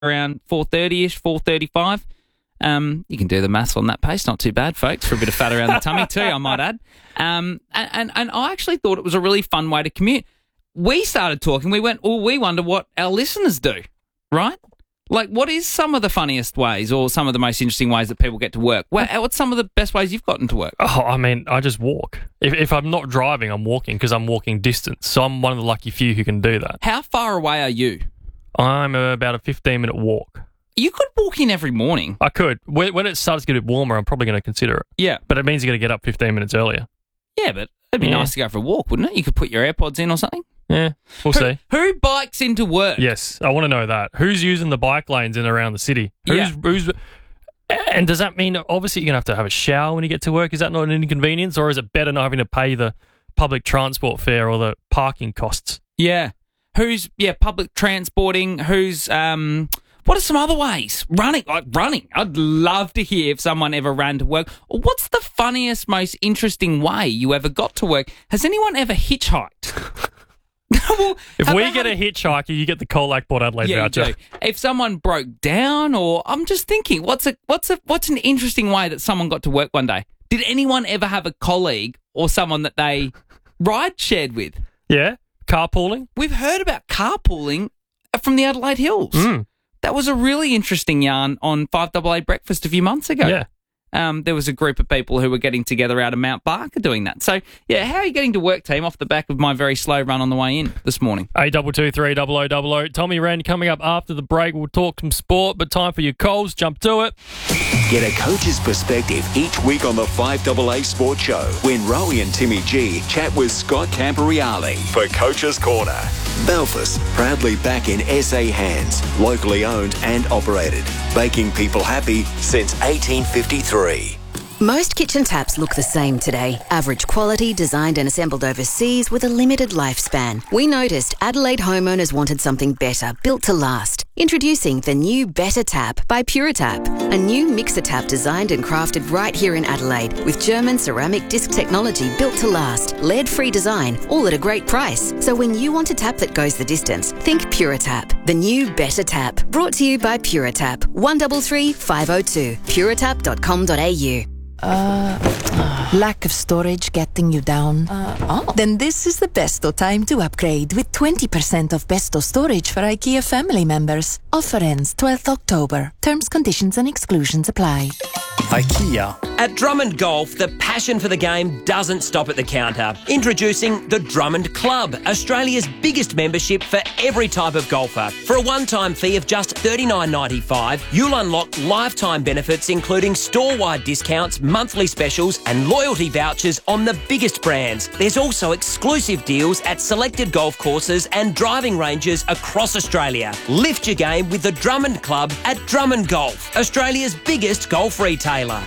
around 4:30ish, 4:35. You can do the maths on that pace. Not too bad, folks, for a bit of fat around the tummy too, I might add. And I actually thought it was a really fun way to commute. We started talking. We went, we wonder what our listeners do, right? Like, what is some of the funniest ways or some of the most interesting ways that people get to work? What's some of the best ways you've gotten to work? Oh, I mean, I just walk. If I'm not driving, I'm walking because I'm walking distance. So I'm one of the lucky few who can do that. How far away are you? I'm about a 15-minute walk. You could walk in every morning. I could. When it starts to get warmer, I'm probably going to consider it. Yeah. But it means you're going to get up 15 minutes earlier. Yeah, but it'd be nice to go for a walk, wouldn't it? You could put your AirPods in or something. Yeah, we'll see. Who bikes into work? Yes, I want to know that. Who's using the bike lanes in and around the city? And does that mean, obviously, you're going to have a shower when you get to work? Is that not an inconvenience? Or is it better not having to pay the public transport fare or the parking costs? Yeah. Who's public transporting? Who's what are some other ways? Running. I'd love to hear if someone ever ran to work. Or what's the funniest, most interesting way you ever got to work? Has anyone ever hitchhiked? Well, if we get a hitchhiker, you get the Colac Port Adelaide voucher. You do. If someone broke down, or I'm just thinking, what's an interesting way that someone got to work one day? Did anyone ever have a colleague or someone that they ride shared with? Yeah, carpooling. We've heard about carpooling from the Adelaide Hills. That was a really interesting yarn on 5AA Breakfast a few months ago. Yeah. There was a group of people who were getting together out of Mount Barker doing that. So, yeah, how are you getting to work, team, off the back of my very slow run on the way in this morning? 8223 Tommy Wren coming up after the break. We'll talk some sport, but time for your calls. Jump to it. Get a coach's perspective each week on the 5AA Sports Show when Rowie and Timmy G chat with Scott Camporeale for Coach's Corner. Balfour's, proudly back in SA hands, locally owned and operated, making people happy since 1853. Most kitchen taps look the same today. Average quality, designed and assembled overseas with a limited lifespan. We noticed Adelaide homeowners wanted something better, built to last. Introducing the new Better Tap by Puratap, a new mixer tap designed and crafted right here in Adelaide with German ceramic disc technology built to last, lead-free design, all at a great price. So when you want a tap that goes the distance, think Puratap. The new Better Tap, brought to you by Puratap. 133 502. puratap.com.au. Lack of storage getting you down? Then this is the Besto time to upgrade with 20% off Besto storage for IKEA family members. Offer ends 12th October. Terms, conditions and exclusions apply. IKEA. At Drummond Golf, the passion for the game doesn't stop at the counter. Introducing the Drummond Club, Australia's biggest membership for every type of golfer. For a one-time fee of just $39.95, you'll unlock lifetime benefits including store-wide discounts, monthly specials and loyalty vouchers on the biggest brands. There's also exclusive deals at selected golf courses and driving ranges across Australia. Lift your game with the Drummond Club at Drummond Golf, Australia's biggest golf retailer.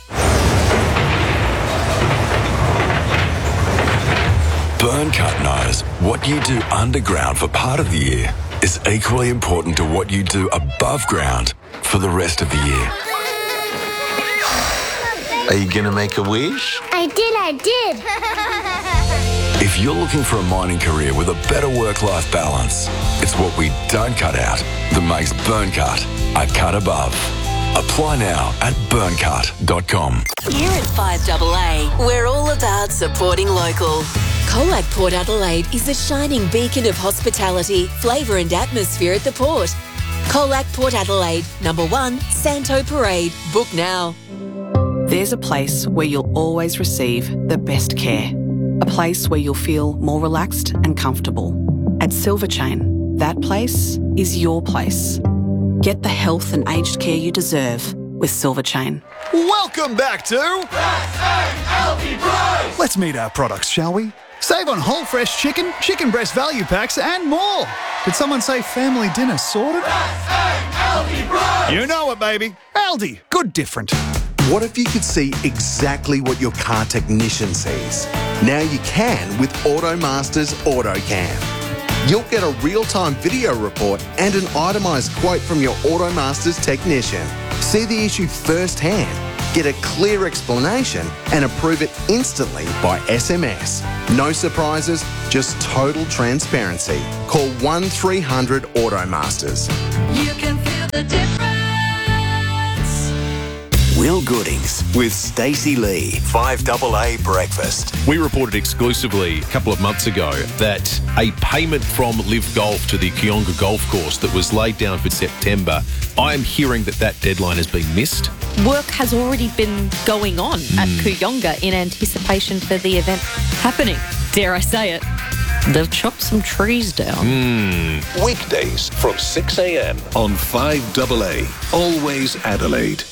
Burncut knows what you do underground for part of the year is equally important to what you do above ground for the rest of the year. Are you going to make a wish? I did. If you're looking for a mining career with a better work-life balance, it's what we don't cut out that makes Burncut a cut above. Apply now at burncut.com. Here at 5AA, we're all about supporting local. Colac Port Adelaide is the shining beacon of hospitality, flavour and atmosphere at the port. Colac Port Adelaide, number 1, Santo Parade. Book now. There's a place where you'll always receive the best care. A place where you'll feel more relaxed and comfortable. At Silver Chain, that place is your place. Get the health and aged care you deserve with Silver Chain. Welcome back to Let's meet our products, shall we? Save on whole fresh chicken, chicken breast value packs and more. Did someone say family dinner sorted? You know it, baby. Aldi, good different. What if you could see exactly what your car technician sees? Now you can with AutoMaster's AutoCam. You'll get a real-time video report and an itemised quote from your AutoMaster's technician. See the issue firsthand, get a clear explanation and approve it instantly by SMS. No surprises, just total transparency. Call 1300 AutoMasters. You can feel goodings with Stacey Lee. 5AA Breakfast. We reported exclusively a couple of months ago that a payment from Live Golf to the Kooyonga Golf Course that was laid down for September, I am hearing that deadline has been missed. Work has already been going on at Kooyonga in anticipation for the event happening. Dare I say it, they've chopped some trees down. Weekdays from 6 a.m. on 5AA. Always Adelaide.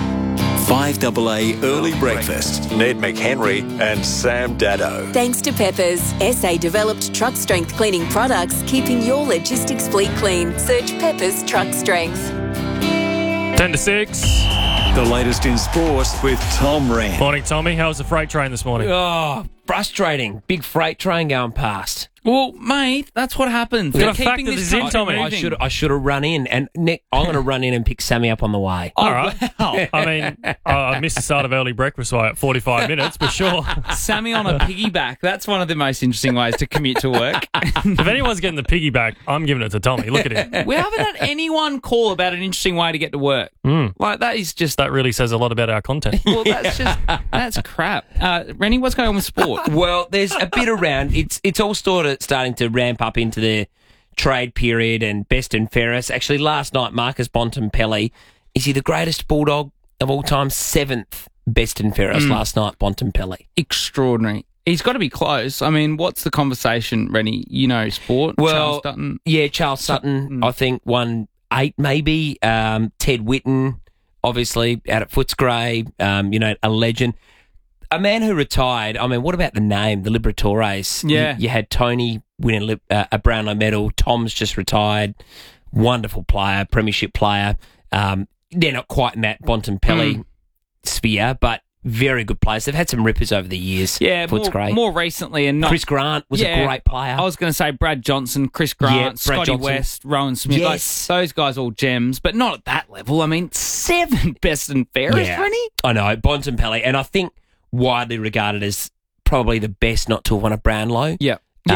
5AA Early Breakfast. Ned McHenry and Sam Dado. Thanks to Peppers, SA developed truck strength cleaning products, keeping your logistics fleet clean. Search Peppers Truck Strength. 10 to 6. The latest in sport with Tom Wren. Morning, Tommy. How was the freight train this morning? Oh, frustrating. Big freight train going past. Well, mate, that's what happens. Got to factor this in, Tommy. I should have run in, and Nick, I'm going to run in and pick Sammy up on the way. All right. Wow. I mean, I missed the start of early breakfast by 45 minutes, but sure. Sammy on a piggyback. That's one of the most interesting ways to commute to work. If anyone's getting the piggyback, I'm giving it to Tommy. Look at him. We haven't had anyone call about an interesting way to get to work. Like, that is just... That really says a lot about our content. Well, that's crap. Rennie, what's going on with sport? Well, there's a bit around. It's all starting to ramp up into the trade period and best and fairest. Actually, last night, Marcus Bontempelli, is he the greatest Bulldog of all time? 7th best and fairest last night, Bontempelli. Extraordinary. He's got to be close. I mean, what's the conversation, Rennie? You know sport. Well, Charles Sutton. Yeah, Charles Sutton, I think, won 8 maybe. Ted Whitten, obviously, out at Footscray, a legend. A man who retired, I mean, what about the name, the Liberatores? Yeah. You had Tony winning a Brownlow medal. Tom's just retired. Wonderful player, premiership player. They're not quite in that Bontempelli sphere, but very good players. They've had some rippers over the years. Yeah, Footscray. more recently. And not, Chris Grant was a great player. I was going to say Brad Johnson, Chris Grant, Scotty Johnson. West, Rowan Smith. Yes. Like, those guys all gems, but not at that level. I mean, 7 best and fairest, Rennie? I know, Bontempelli. And I think widely regarded as probably the best not to have won a Brownlow. Yeah.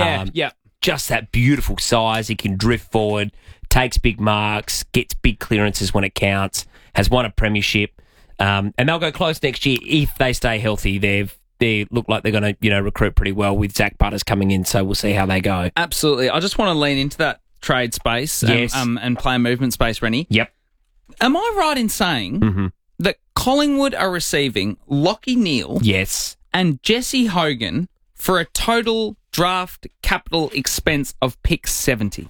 Just that beautiful size. He can drift forward, takes big marks, gets big clearances when it counts, has won a premiership. And they'll go close next year if they stay healthy. They look like they're going to, recruit pretty well with Zach Butters coming in, so we'll see how they go. Absolutely. I just want to lean into that trade space and player movement space, Rennie. Yep. Am I right in saying that Collingwood are receiving Lachie Neale and Jesse Hogan for a total draft capital expense of pick 70?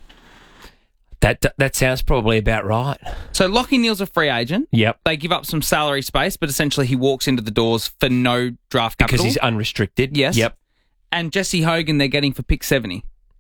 That sounds probably about right. So Lachie Neale's a free agent. Yep. They give up some salary space, but essentially he walks into the doors for no draft capital. Because he's unrestricted. Yes. Yep. And Jesse Hogan they're getting for pick 70.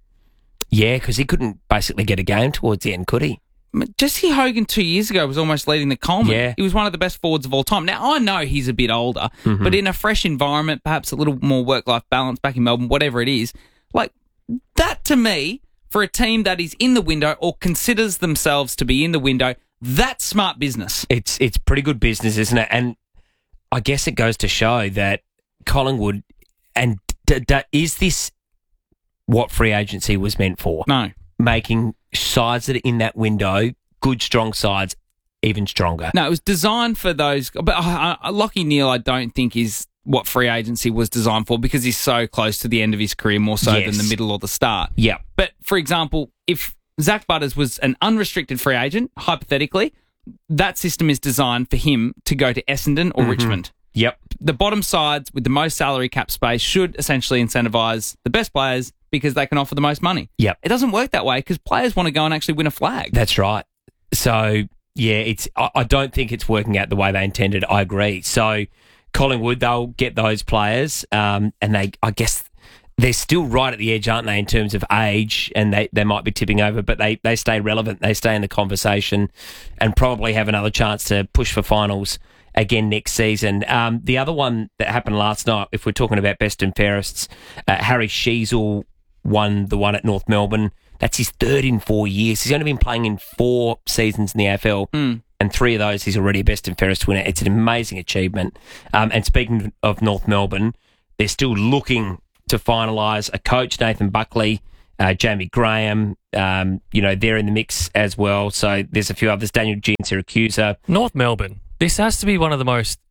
Yeah, because he couldn't basically get a game towards the end, could he? Jesse Hogan 2 years ago was almost leading the Coleman. Yeah. He was one of the best forwards of all time. Now, I know he's a bit older, but in a fresh environment, perhaps a little more work-life balance back in Melbourne, whatever it is, like that to me, for a team that is in the window or considers themselves to be in the window, that's smart business. It's pretty good business, isn't it? And I guess it goes to show that Collingwood, and is this what free agency was meant for? No. Making sides that are in that window, good, strong sides, even stronger. No, it was designed for those. But Lachie Neale, I don't think is what free agency was designed for because he's so close to the end of his career, more so than the middle or the start. Yeah. But, for example, if Zach Butters was an unrestricted free agent, hypothetically, that system is designed for him to go to Essendon or Richmond. Yep. The bottom sides with the most salary cap space should essentially incentivise the best players because they can offer the most money. Yep. It doesn't work that way because players want to go and actually win a flag. That's right. So, yeah, I don't think it's working out the way they intended. I agree. So, Collingwood, they'll get those players and I guess they're still right at the edge, aren't they, in terms of age, and they might be tipping over, but they stay relevant. They stay in the conversation and probably have another chance to push for finals again next season. The other one that happened last night, if we're talking about best and fairests, Harry Sheezel won the one at North Melbourne. That's his 3rd in 4 years. He's only been playing in 4 seasons in the AFL, and 3 of those he's already a best and fairest winner. It's an amazing achievement. And speaking of North Melbourne, they're still looking to finalise a coach, Nathan Buckley, Jamie Graham, they're in the mix as well. So there's a few others, Daniel G in Syracuse. North Melbourne. This has to be one of the most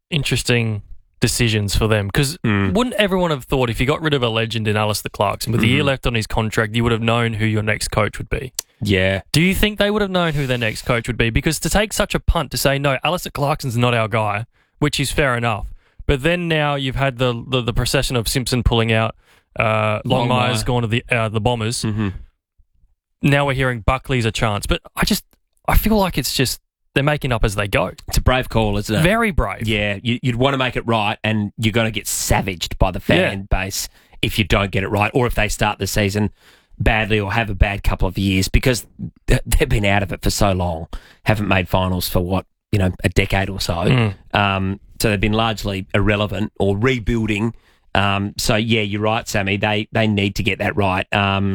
interesting decisions for them because wouldn't everyone have thought if you got rid of a legend in Alistair Clarkson with a year left on his contract, you would have known who your next coach would be? Yeah. Do you think they would have known who their next coach would be? Because to take such a punt to say, no, Alistair Clarkson's not our guy, which is fair enough. But then now you've had the procession of Simpson pulling out, Longmire's gone to the Bombers. Mm-hmm. Now we're hearing Buckley's a chance. But I feel like it's just they're making up as they go. It's a brave call, isn't it? Very brave. Yeah, you'd want to make it right, and you're going to get savaged by the fan base if you don't get it right, or if they start the season badly or have a bad couple of years because they've been out of it for so long, haven't made finals for a decade or so. So they've been largely irrelevant or rebuilding. So yeah, you're right, Sammy. They need to get that right.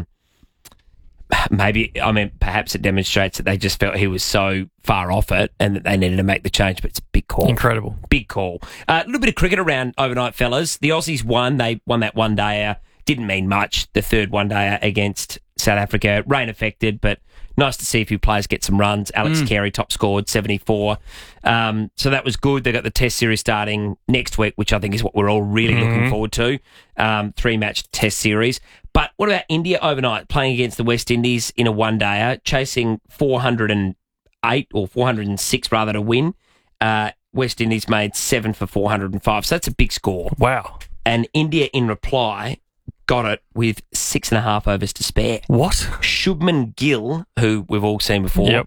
Perhaps it demonstrates that they just felt he was so far off it and that they needed to make the change, but it's a big call. Incredible. Big call. A little bit of cricket around overnight, fellas. The Aussies won. They won that one-dayer. Didn't mean much, the third one-dayer against South Africa. Rain affected, but nice to see a few players get some runs. Alex Carey top scored, 74. So that was good. They got the Test series starting next week, which I think is what we're all really looking forward to. 3-match Test series. But what about India overnight, playing against the West Indies in a one-dayer, chasing 408 or 406 rather to win. West Indies made 7 for 405. So that's a big score. Wow. And India, in reply, got it with 6.5 overs to spare. What? Shubman Gill, who we've all seen before,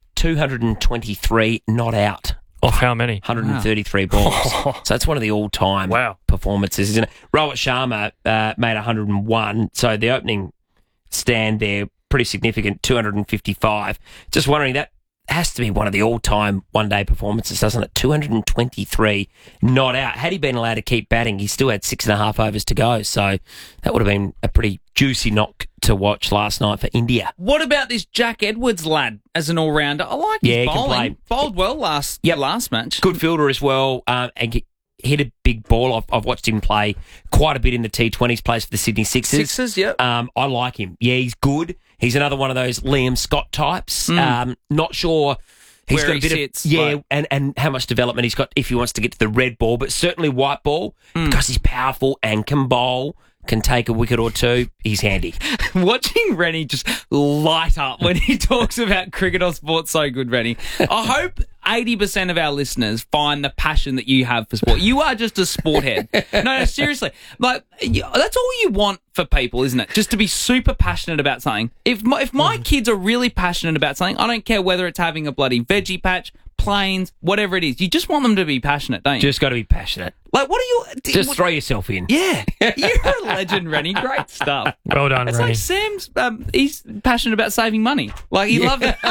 223 not out. Off how many? 133 balls. So that's one of the all-time performances, isn't it? Rohit Sharma made 101. So the opening stand there, pretty significant, 255. Just wondering, that has to be one of the all-time one-day performances, doesn't it? 223 not out. Had he been allowed to keep batting, he still had 6.5 overs to go. So that would have been a pretty juicy knock to watch last night for India. What about this Jack Edwards lad as an all-rounder? I like his bowling. Bowled well last match. Good fielder as well, and hit a big ball. I've watched him play quite a bit in the T20s, plays for the Sydney Sixers. I like him. Yeah, he's good. He's another one of those Liam Scott types. Not sure he's where got a bit sits, of and how much development he's got if he wants to get to the red ball, but certainly white ball because he's powerful and can bowl. Can take a wicket or two. He's handy. Watching Rennie just light up when he talks about cricket or sport, so good, Rennie. I hope 80% of our listeners find the passion that you have for sport. You are just a sport head. No, seriously. Like, that's all you want for people, isn't it? Just to be super passionate about something. If my kids are really passionate about something, I don't care whether it's having a bloody veggie patch, planes, whatever it is. You just want them to be passionate, don't you? Just got to be passionate. Like, what are you... Just throw yourself in. Yeah. You're a legend, Rennie. Great stuff. Well done, It's Rennie. like Sam's... he's passionate about saving money. Like, he loves it.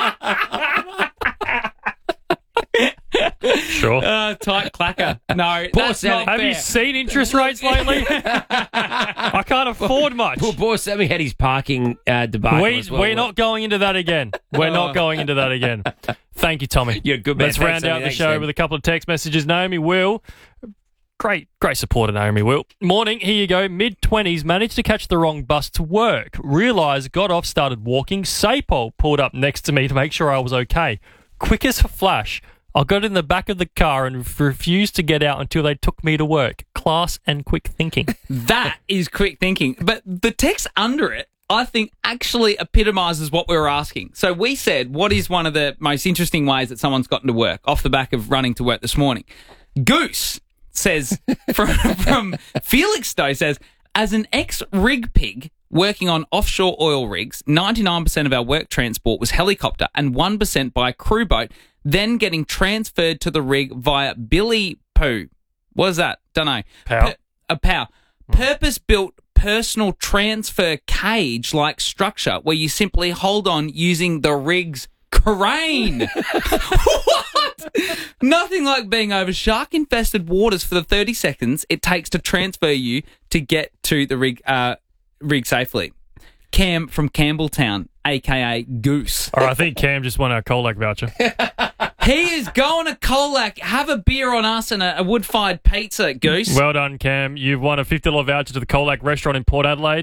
Sure. Tight clacker. No, Poor that's Sammy. not Have fair. you seen interest rates lately? I can't afford much. Poor Sammy had his parking debacle as well. We're not going into that again. We're not going into that again. Thank you, Tommy. You're a good man. Let's Thanks, round Sammy. out the Thanks, show Sam. with a couple of text messages. Naomi Will. Great supporter, Naomi Will. Morning, here you go. Mid-20s, managed to catch the wrong bus to work. Realised, got off, started walking. Sapol pulled up next to me to make sure I was okay. Quick as a flash, I got in the back of the car and refused to get out until they took me to work. Class and quick thinking. That is quick thinking. But the text under it, I think, actually epitomises what we were asking. So we said, what is one of the most interesting ways that someone's gotten to work off the back of running to work this morning? Goose says, from Felix Stowe says, as an ex-rig pig working on offshore oil rigs, 99% of our work transport was helicopter and 1% by crew boat, then getting transferred to the rig via Billy Poo. What is that? Don't know. Pow. A pow. Purpose-built personal transfer cage-like structure where you simply hold on using the rig's crane. What? Nothing like being over shark-infested waters for the 30 seconds it takes to transfer you to get to the rig safely. Cam from Campbelltown, a.k.a. Goose. All right, I think Cam just won our Colac voucher. He is going to Colac. Have a beer on us and a wood-fired pizza, Goose. Well done, Cam. You've won a $50 voucher to the Colac restaurant in Port Adelaide.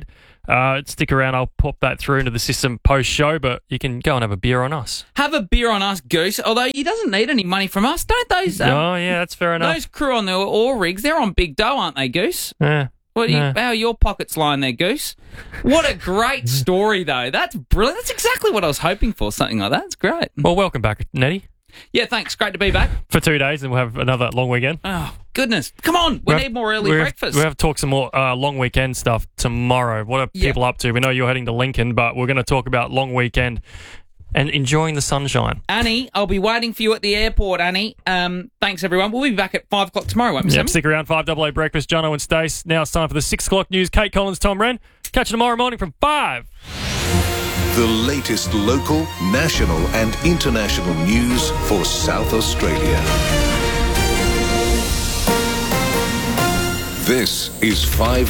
Stick around. I'll pop that through into the system post-show, but you can go and have a beer on us. Have a beer on us, Goose, although he doesn't need any money from us, don't those? Oh, yeah, that's fair enough. Those crew on the ore rigs, they're on big dough, aren't they, Goose? Yeah. How are your pockets lying there, Goose? What a great story, though. That's brilliant. That's exactly what I was hoping for, something like that. It's great. Well, welcome back, Nettie. Yeah, thanks. Great to be back. For 2 days, and we'll have another long weekend. Oh, goodness. Come on. We need more early breakfast. We have to talk some more long weekend stuff tomorrow. What are people up to? We know you're heading to Lincoln, but we're going to talk about long weekend and enjoying the sunshine. Annie, I'll be waiting for you at the airport, Annie. Thanks, everyone. We'll be back at 5 o'clock tomorrow, won't we, Sammy? Stick around. 5AA Breakfast, Jono and Stace. Now it's time for the 6 o'clock news. Kate Collins, Tom Wren. Catch you tomorrow morning from 5. The latest local, national and international news for South Australia. This is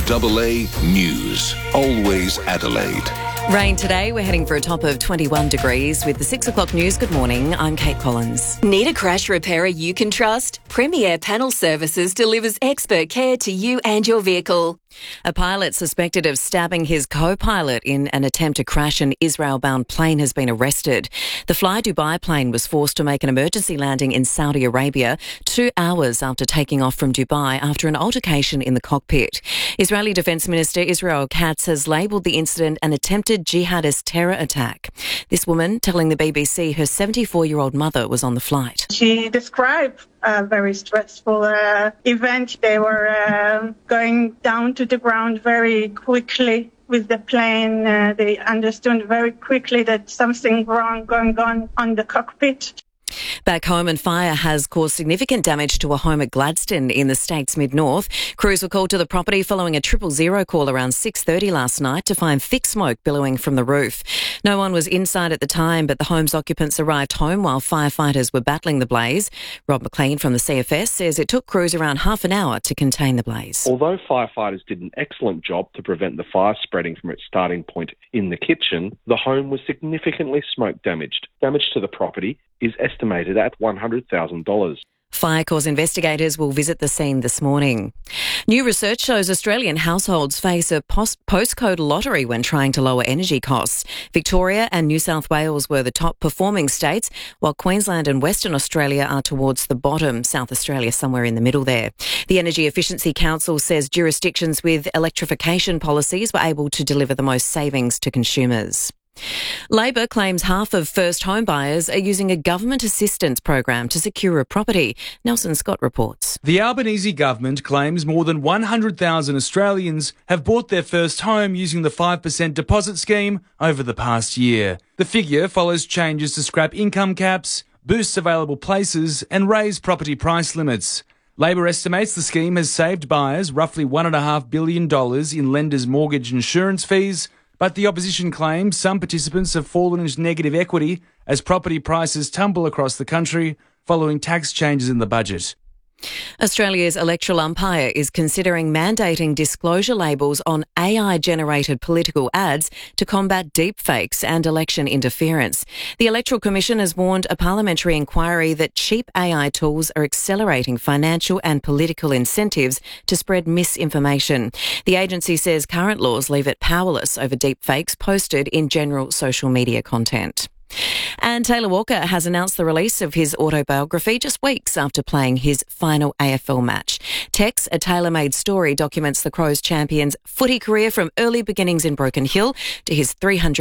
5AA News. Always Adelaide. Rain today. We're heading for a top of 21 degrees. With the 6 o'clock news, good morning. I'm Kate Collins. Need a crash repairer you can trust? Premier Panel Services delivers expert care to you and your vehicle. A pilot suspected of stabbing his co-pilot in an attempt to crash an Israel-bound plane has been arrested. The Fly Dubai plane was forced to make an emergency landing in Saudi Arabia 2 hours after taking off from Dubai after an altercation in the cockpit. Israeli Defence Minister Israel Katz has labelled the incident an attempted jihadist terror attack. This woman telling the BBC her 74-year-old mother was on the flight. She described a very stressful event. They were going down to the ground very quickly with the plane. They understood very quickly that something wrong going on the cockpit. Back home, and fire has caused significant damage to a home at Gladstone in the state's mid-north. Crews were called to the property following a 000 call around 6:30 last night to find thick smoke billowing from the roof. No one was inside at the time, but the home's occupants arrived home while firefighters were battling the blaze. Rob McLean from the CFS says it took crews around half an hour to contain the blaze. Although firefighters did an excellent job to prevent the fire spreading from its starting point in the kitchen, the home was significantly smoke damaged. Damage to the property is estimated at $100,000. Fire cause investigators will visit the scene this morning. New research shows Australian households face a postcode lottery when trying to lower energy costs. Victoria and New South Wales were the top performing states, while Queensland and Western Australia are towards the bottom, South Australia somewhere in the middle there. The Energy Efficiency Council says jurisdictions with electrification policies were able to deliver the most savings to consumers. Labor claims half of first home buyers are using a government assistance program to secure a property. Nelson Scott reports. The Albanese government claims more than 100,000 Australians have bought their first home using the 5% deposit scheme over the past year. The figure follows changes to scrap income caps, boost available places and raise property price limits. Labor estimates the scheme has saved buyers roughly $1.5 billion in lenders' mortgage insurance fees, but the opposition claims some participants have fallen into negative equity as property prices tumble across the country following tax changes in the budget. Australia's electoral umpire is considering mandating disclosure labels on AI-generated political ads to combat deepfakes and election interference. The Electoral Commission has warned a parliamentary inquiry that cheap AI tools are accelerating financial and political incentives to spread misinformation. The agency says current laws leave it powerless over deepfakes posted in general social media content. And Taylor Walker has announced the release of his autobiography just weeks after playing his final AFL match. Tex, a tailor-made story, documents the Crows champion's footy career from early beginnings in Broken Hill to his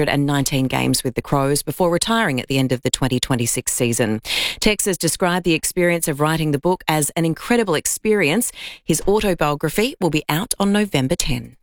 319 games with the Crows before retiring at the end of the 2026 season. Tex has described the experience of writing the book as an incredible experience. His autobiography will be out on November 10.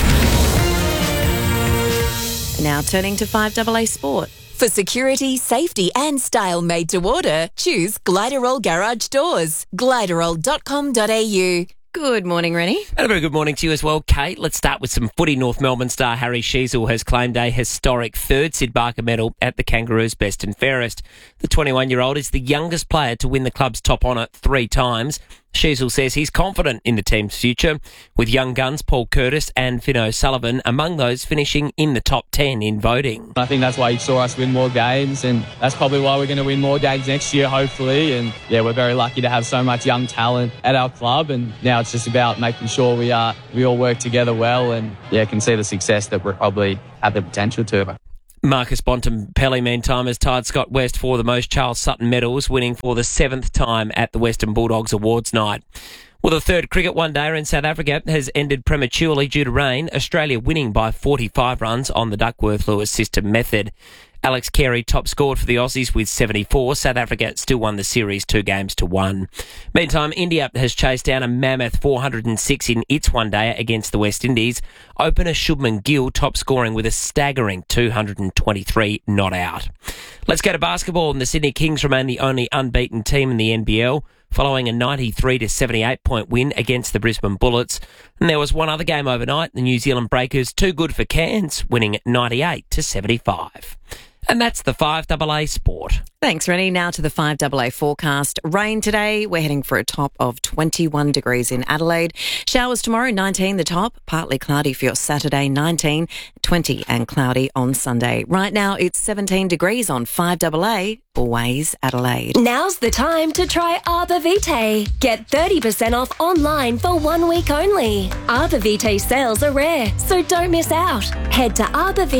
Now turning to 5AA Sport. For security, safety and style made to order, choose Gliderol Garage Doors. Gliderol.com.au. Good morning, Rennie. And a very good morning to you as well, Kate. Let's start with some footy. North Melbourne star Harry Sheezel has claimed a historic third Sid Barker medal at the Kangaroos' Best and Fairest. The 21-year-old is the youngest player to win the club's top honour 3 times. Sheasel says he's confident in the team's future, with young guns Paul Curtis and Finn O'Sullivan among those finishing in the top 10 in voting. I think that's why you saw us win more games, and that's probably why we're going to win more games next year, hopefully. And yeah, we're very lucky to have so much young talent at our club, and now it's just about making sure we all work together well, and yeah, can see the success that we probably have the potential to. Marcus Bontempelli, meantime, has tied Scott West for the most Charles Sutton medals, winning for the 7th time at the Western Bulldogs Awards night. Well, the third cricket one-dayer in South Africa has ended prematurely due to rain, Australia winning by 45 runs on the Duckworth-Lewis system method. Alex Carey top scored for the Aussies with 74. South Africa still won the series 2-1. Meantime, India has chased down a mammoth 406 in its one-dayer against the West Indies. Opener Shubman Gill top scoring with a staggering 223 not out. Let's go to basketball, and the Sydney Kings remain the only unbeaten team in the NBL, following a 93 to 78 point win against the Brisbane Bullets. And there was one other game overnight, the New Zealand Breakers too good for Cairns, winning 98 to 75. And that's the 5AA Sport. Thanks, Rennie. Now to the 5AA forecast. Rain today. We're heading for a top of 21 degrees in Adelaide. Showers tomorrow, 19 the top. Partly cloudy for your Saturday, 19, 20 and cloudy on Sunday. Right now, it's 17 degrees on 5AA, always Adelaide. Now's the time to try Arbor Vitae. Get 30% off online for 1 week only. Arbor Vitae sales are rare, so don't miss out. Head to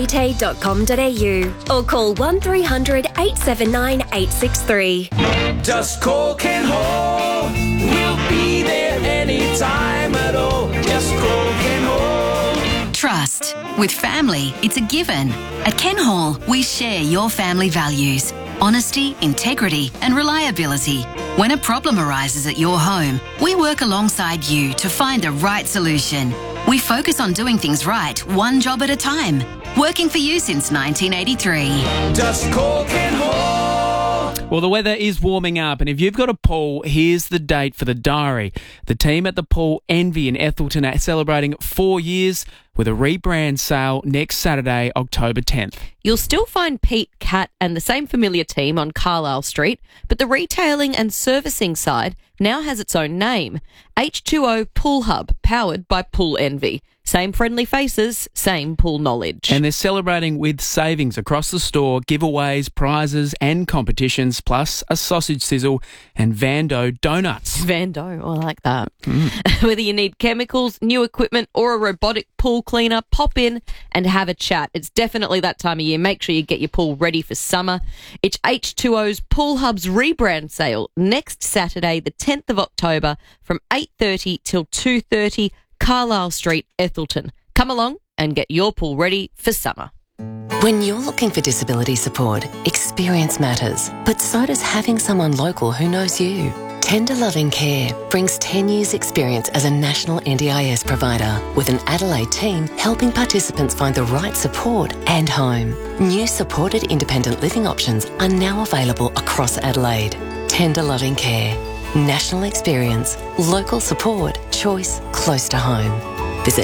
arborvitae.com.au or call 1300 879 863. Just call Ken Hall. We'll be there anytime at all. Just call Ken Hall. Trust. With family, it's a given. At Ken Hall, we share your family values. Honesty, integrity and reliability. When a problem arises at your home, we work alongside you to find the right solution. We focus on doing things right, one job at a time. Working for you since 1983. Just call Ken Hall. Well, the weather is warming up, and if you've got a pool, here's the date for the diary. The team at the Pool Envy in Ethelton are celebrating 4 years with a rebrand sale next Saturday, October 10th. You'll still find Pete, Cat and the same familiar team on Carlisle Street, but the retailing and servicing side now has its own name. H2O Pool Hub, powered by Pool Envy. Same friendly faces, same pool knowledge. And they're celebrating with savings across the store, giveaways, prizes and competitions, plus a sausage sizzle and Vando donuts. Vando, I like that. Whether you need chemicals, new equipment or a robotic pool cleaner, pop in and have a chat. It's definitely that time of year. Make sure you get your pool ready for summer. It's H2O's Pool Hub's rebrand sale next Saturday, the 10th of October from 8:30 till 2:30. Carlisle Street, Ethelton. Come along and get your pool ready for summer. When you're looking for disability support, experience matters, but so does having someone local who knows you. Tender Loving Care brings 10 years' experience as a national NDIS provider, with an Adelaide team helping participants find the right support and home. New supported independent living options are now available across Adelaide. Tender Loving Care. National experience, local support, choice close to home. Visit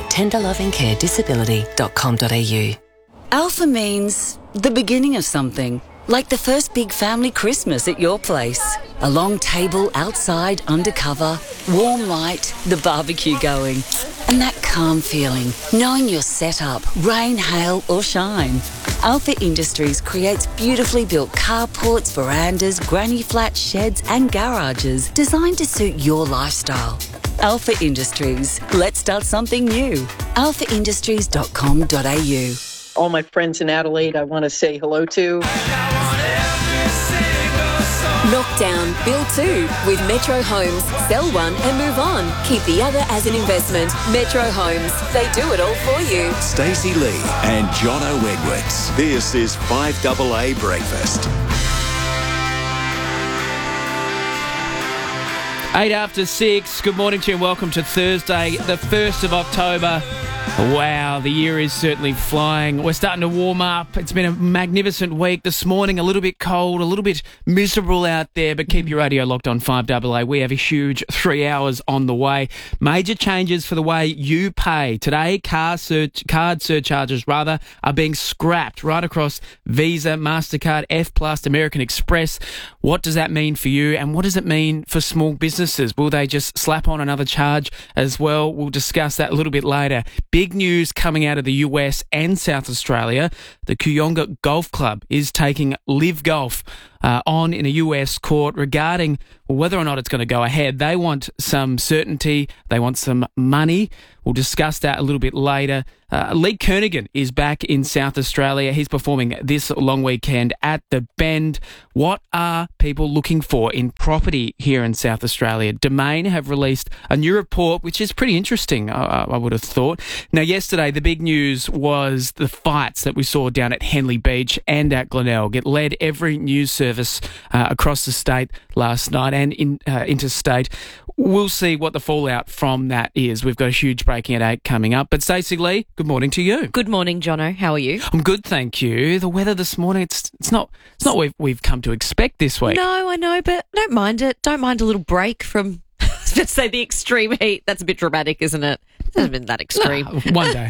tenderlovingcaredisability.com.au. Alpha means the beginning of something, like the first big family Christmas at your place. A long table outside under cover, warm light, the barbecue going, and that calm feeling, knowing you're set up, rain, hail or shine. Alpha Industries creates beautifully built carports, verandas, granny flats, sheds and garages designed to suit your lifestyle. Alpha Industries. Let's start something new. alphaindustries.com.au. All my friends in Adelaide I want to say hello to. Knock down, build two with Metro Homes. Sell one and move on. Keep the other as an investment. Metro Homes. They do it all for you. Stacey Lee and Jono Edwards. This is 5AA Breakfast. 6:08. Good morning to you and welcome to Thursday, the 1st of October. Wow, the year is certainly flying. We're starting to warm up. It's been a magnificent week. This morning, a little bit cold, a little bit miserable out there, but keep your radio locked on 5AA. We have a huge 3 hours on the way. Major changes for the way you pay. Today, card surcharges are being scrapped right across Visa, MasterCard, F+, American Express. What does that mean for you and what does it mean for small business businesses? Will they just slap on another charge as well? We'll discuss that a little bit later. Big news coming out of the US and South Australia. The Kooyonga Golf Club is taking Live Golf on in a US court regarding whether or not it's going to go ahead. They want some certainty. They want some money. We'll discuss that a little bit later. Lee Kernaghan is back in South Australia. He's performing this long weekend at the Bend. What are people looking for in property here in South Australia? Domain have released a new report, which is pretty interesting, I would have thought. Now, yesterday, the big news was the fights that we saw down at Henley Beach and at Glenelg. It led every news service across the state last night and interstate. We'll see what the fallout from that is. We've got a huge Breaking at 8 coming up. But Stacey Lee, good morning to you. Good morning, Jono. How are you? I'm good, thank you. The weather this morning, it's not what we've come to expect this week. No, I know, but don't mind it. Don't mind a little break from, let's say, the extreme heat. That's a bit dramatic, isn't it? It hasn't been that extreme. No, one day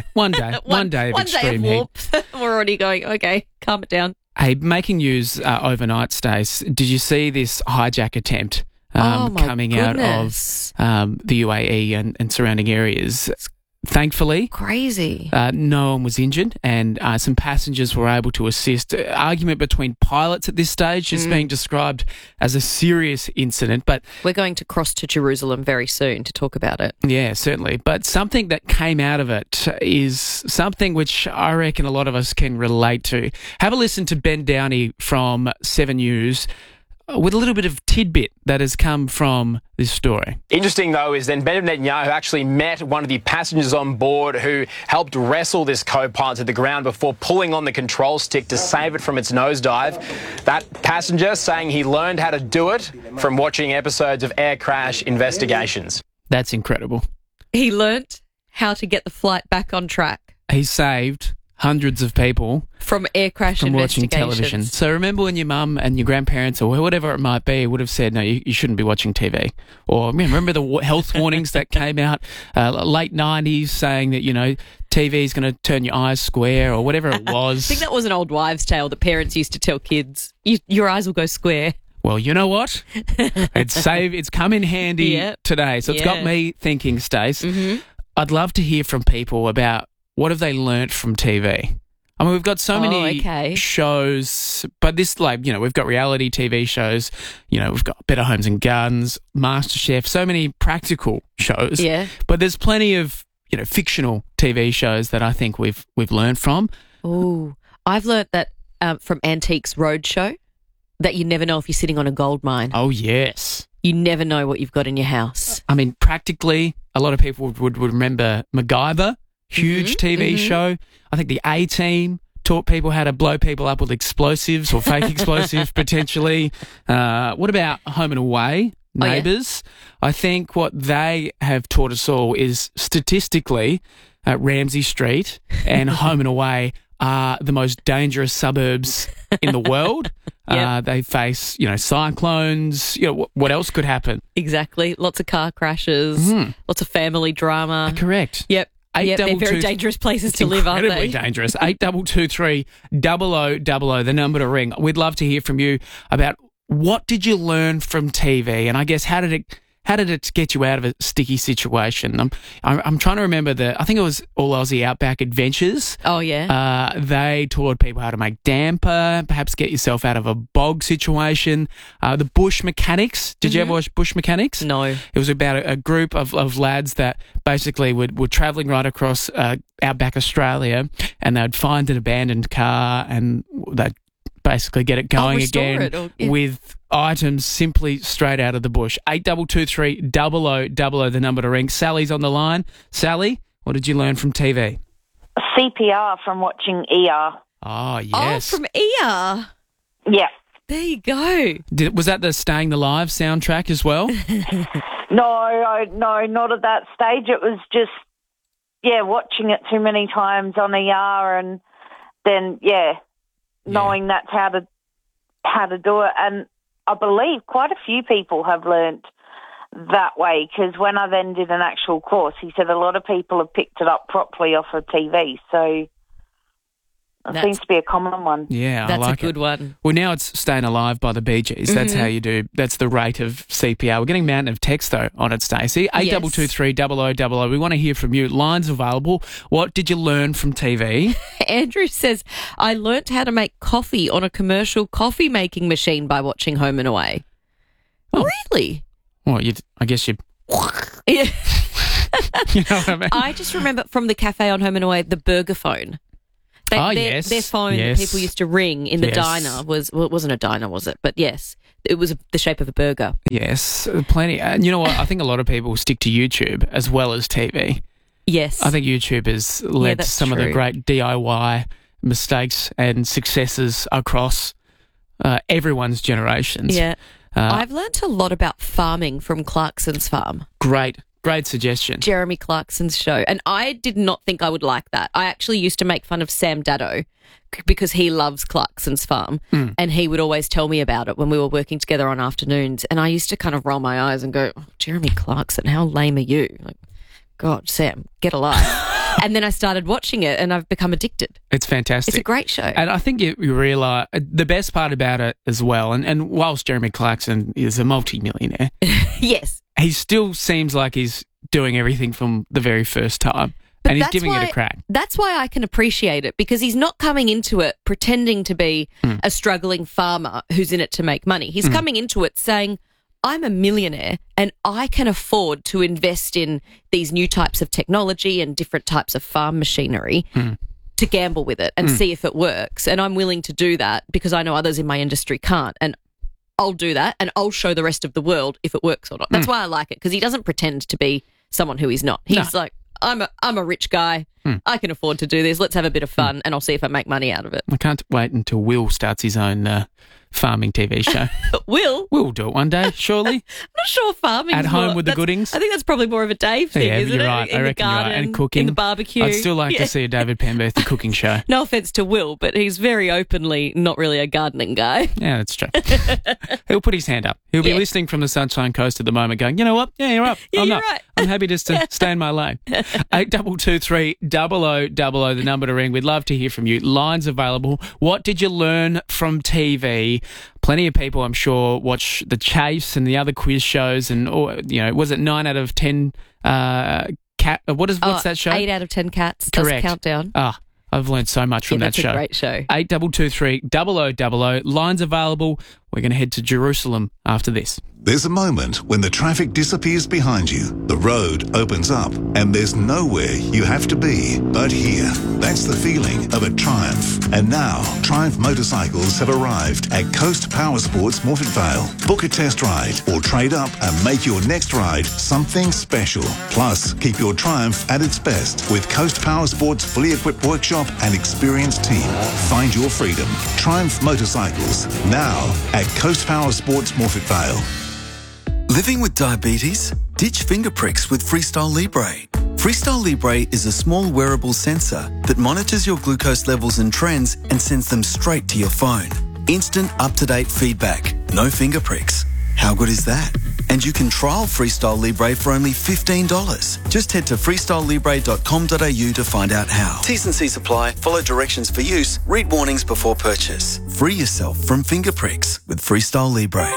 of extreme heat. We're already going, okay, calm it down. Hey, making news overnight, Stace. Did you see this hijack attempt coming goodness. out of the UAE and surrounding areas? Thankfully, crazy. No one was injured, and some passengers were able to assist. Argument between pilots at this stage is being described as a serious incident, but we're going to cross to Jerusalem very soon to talk about it. Yeah, certainly. But something that came out of it is something which I reckon a lot of us can relate to. Have a listen to Ben Downey from 7 News with a little bit of tidbit that has come from this story. Interesting, though, is then Benjamin Netanyahu actually met one of the passengers on board who helped wrestle this co-pilot to the ground before pulling on the control stick to save it from its nosedive. That passenger saying he learned how to do it from watching episodes of air crash investigations. That's incredible. He learnt how to get the flight back on track. He saved hundreds of people from air crash from watching television. So remember when your mum and your grandparents or whatever it might be would have said, no, you shouldn't be watching TV. Or remember the health warnings that came out late 90s saying that, TV is going to turn your eyes square or whatever it was. I think that was an old wives' tale that parents used to tell kids. Your eyes will go square. Well, you know what? It's come in handy today. So it's got me thinking, Stace. Mm-hmm. I'd love to hear from people about what have they learnt from TV? I mean, we've got so many shows, but this, we've got reality TV shows, we've got Better Homes and Gardens, MasterChef, so many practical shows. Yeah. But there's plenty of, fictional TV shows that I think we've learned from. Oh, I've learnt that from Antiques Roadshow, that you never know if you're sitting on a gold mine. Oh, yes. You never know what you've got in your house. I mean, practically, a lot of people would remember MacGyver. Huge TV show. I think the A-Team taught people how to blow people up with explosives or fake explosives potentially. What about Home and Away? Neighbours. I think what they have taught us all is statistically Ramsay Street and Home and Away are the most dangerous suburbs in the world. They face, cyclones. What else could happen? Exactly. Lots of car crashes, lots of family drama. Correct. Yep. They're very dangerous places to live, aren't they? Incredibly dangerous. 8223 0000, the number to ring. We'd love to hear from you about what did you learn from TV, and I guess how did it get you out of a sticky situation? I'm trying to remember I think it was All Aussie Outback Adventures. Oh, yeah. They taught people how to make damper, perhaps get yourself out of a bog situation. The Bush Mechanics. Did you ever watch Bush Mechanics? No. It was about a group of lads that basically were travelling right across outback Australia, and they'd find an abandoned car and they'd basically get it going again with items simply straight out of the bush. 8223 0000, the number to ring. Sally's on the line. Sally, what did you learn from TV? CPR from watching ER. Oh, yes. Oh, from ER? Yeah. There you go. Was that the Staying Alive soundtrack as well? No, not at that stage. It was just, watching it too many times on ER and then, knowing that's how to do it. And I believe quite a few people have learnt that way, because when I then did an actual course, he said a lot of people have picked it up properly off of TV. So It seems to be a common one. Yeah, That's I like a good it. one. Well, now it's Staying Alive by the Bee Gees. That's how you do. That's the rate of CPR. We're getting a mountain of text, though, on it, Stacey. 8223 0000. We want to hear from you. Lines available. What did you learn from TV? Andrew says, I learnt how to make coffee on a commercial coffee making machine by watching Home and Away. Oh. Really? Well, I guess you... Yeah. You know what I mean? I just remember from the cafe on Home and Away, the burger phone. Their phone that people used to ring in the diner was, well, it wasn't a diner, was it? But yes, it was the shape of a burger. Yes, plenty. And you know what? I think a lot of people stick to YouTube as well as TV. Yes. I think YouTube has led to some of the true. great DIY mistakes and successes across everyone's generations. Yeah. I've learnt a lot about farming from Clarkson's Farm. Great suggestion. Jeremy Clarkson's show. And I did not think I would like that. I actually used to make fun of Sam Daddo because he loves Clarkson's Farm and he would always tell me about it when we were working together on afternoons. And I used to kind of roll my eyes and go, oh, Jeremy Clarkson, how lame are you? Like, God, Sam, get a life. And then I started watching it and I've become addicted. It's fantastic. It's a great show. And I think you realise the best part about it as well, and whilst Jeremy Clarkson is a multi-millionaire, yes, he still seems like he's doing everything from the very first time. But and he's that's giving why, it a crack. That's why I can appreciate it, because he's not coming into it pretending to be a struggling farmer who's in it to make money. He's coming into it saying, I'm a millionaire and I can afford to invest in these new types of technology and different types of farm machinery to gamble with it and see if it works. And I'm willing to do that because I know others in my industry can't. And I'll do that and I'll show the rest of the world if it works or not. That's why I like it, because he doesn't pretend to be someone who he's not. He's like, I'm a rich guy. I can afford to do this. Let's have a bit of fun and I'll see if I make money out of it. I can't wait until Will starts his own farming TV show. We'll do it one day, surely. I'm not sure farming at home with the goodings. I think that's probably more of a Dave thing, isn't you're it? right. In I the reckon garden, you're right. And cooking. in the barbecue. I'd still like to see a David Penberthy cooking show. No offense to Will, but he's very openly not really a gardening guy. Yeah, that's true. He'll put his hand up. He'll be listening from the Sunshine Coast at the moment going, you know what? Yeah, you're up. Yeah, I'm you're not. right. I'm happy just to stay in my lane. 8223 0000, the number to ring. We'd love to hear from you. Lines available. What did you learn from TV? Plenty of people, I'm sure, watch The Chase and the other quiz shows, and was it 9 out of 10 cat? What's that show? 8 out of 10 cats. Correct. Does countdown. I've learned so much from that show. That's a great show. 8223 0000. Lines available. We're going to head to Jerusalem after this. There's a moment when the traffic disappears behind you, the road opens up, and there's nowhere you have to be but here. That's the feeling of a Triumph. And now, Triumph motorcycles have arrived at Coast Power Sports Morphett Vale. Book a test ride or trade up and make your next ride something special. Plus, keep your Triumph at its best with Coast Power Sports' fully equipped workshop and experienced team. Find your freedom. Triumph Motorcycles, now at Coast Power Sports Morphett Vale. Living with diabetes? Ditch finger pricks with Freestyle Libre. Freestyle Libre is a small wearable sensor that monitors your glucose levels and trends and sends them straight to your phone. Instant up-to-date feedback. No finger pricks. How good is that? And you can trial Freestyle Libre for only $15. Just head to freestylelibre.com.au to find out how. T's and C's apply. Follow directions for use. Read warnings before purchase. Free yourself from finger pricks with Freestyle Libre.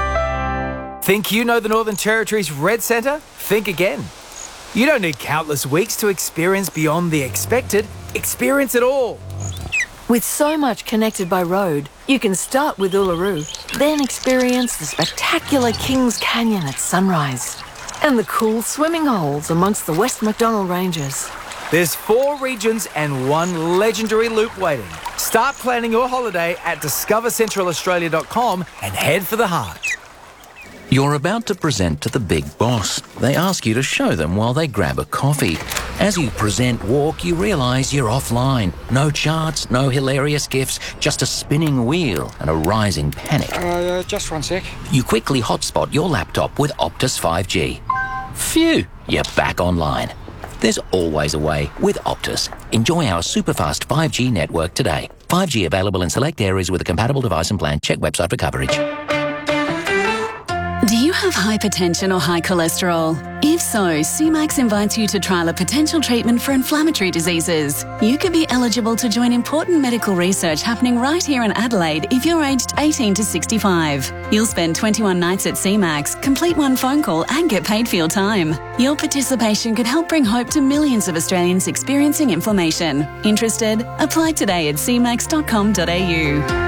Think you know the Northern Territory's Red Centre? Think again. You don't need countless weeks to experience beyond the expected. Experience it all. With so much connected by road, you can start with Uluru, then experience the spectacular Kings Canyon at sunrise and the cool swimming holes amongst the West Macdonnell Ranges. There's 4 regions and 1 legendary loop waiting. Start planning your holiday at discovercentralaustralia.com and head for the heart. You're about to present to the big boss. They ask you to show them while they grab a coffee. As you present walk, you realise you're offline. No charts, no hilarious gifs, just a spinning wheel and a rising panic. Just one sec. You quickly hotspot your laptop with Optus 5G. Phew, you're back online. There's always a way with Optus. Enjoy our superfast 5G network today. 5G available in select areas with a compatible device and plan. Check website for coverage. Do you have hypertension or high cholesterol? If so, CMAX invites you to trial a potential treatment for inflammatory diseases. You could be eligible to join important medical research happening right here in Adelaide if you're aged 18 to 65. You'll spend 21 nights at CMAX, complete one phone call and get paid for your time. Your participation could help bring hope to millions of Australians experiencing inflammation. Interested? Apply today at cmax.com.au.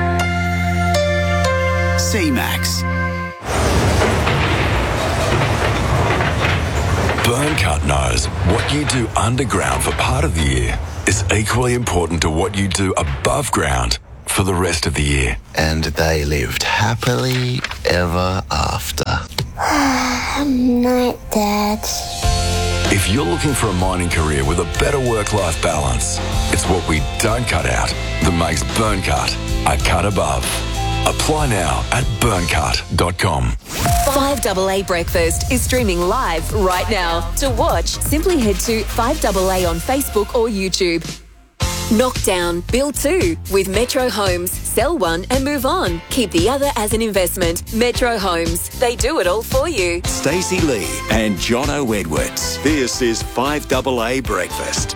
C-Max. Burncut knows what you do underground for part of the year is equally important to what you do above ground for the rest of the year. And they lived happily ever after. Night, Dad. If you're looking for a mining career with a better work-life balance, it's what we don't cut out that makes Burncut a cut above. Apply now at burncut.com. 5AA Breakfast is streaming live right now. To watch, simply head to 5AA on Facebook or YouTube. Knockdown, build two with Metro Homes. Sell one and move on. Keep the other as an investment. Metro Homes. They do it all for you. Stacey Lee and Jono Edwards. This is 5AA Breakfast.